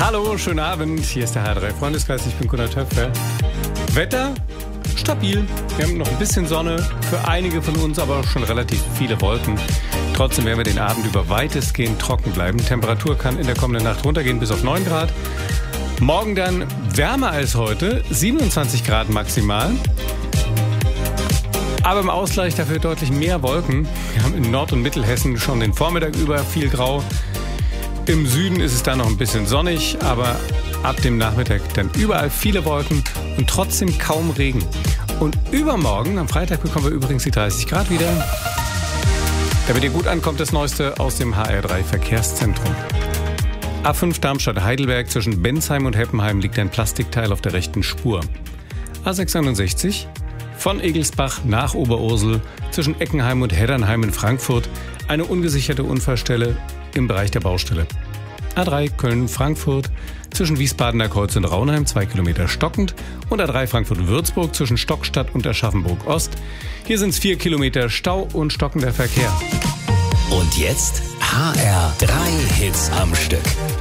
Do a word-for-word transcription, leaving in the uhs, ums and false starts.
Hallo, schönen Abend. Hier ist der H drei Freundeskreis. Ich bin Gunnar Töpfer. Wetter stabil. Wir haben noch ein bisschen Sonne, für einige von uns aber auch schon relativ viele Wolken. Trotzdem werden wir den Abend über weitestgehend trocken bleiben. Temperatur kann in der kommenden Nacht runtergehen bis auf neun Grad. Morgen dann wärmer als heute, siebenundzwanzig Grad maximal. Aber im Ausgleich dafür deutlich mehr Wolken. Wir haben in Nord- und Mittelhessen schon den Vormittag über viel Grau. Im Süden ist es dann noch ein bisschen sonnig, aber ab dem Nachmittag dann überall viele Wolken und trotzdem kaum Regen. Und übermorgen, am Freitag, bekommen wir übrigens die dreißig Grad wieder. Damit ihr gut ankommt, das Neueste aus dem H R drei Verkehrszentrum. A fünf Darmstadt-Heidelberg zwischen Bensheim und Heppenheim liegt ein Plastikteil auf der rechten Spur. A sechsundneunzig von Egelsbach nach Oberursel zwischen Eckenheim und Heddernheim in Frankfurt eine ungesicherte Unfallstelle im Bereich der Baustelle. A drei Köln-Frankfurt zwischen Wiesbadener Kreuz und Raunheim zwei Kilometer stockend und A drei Frankfurt-Würzburg zwischen Stockstadt und Aschaffenburg-Ost. Hier sind es vier Kilometer Stau und stockender Verkehr. Und jetzt H R drei Hits am Stück.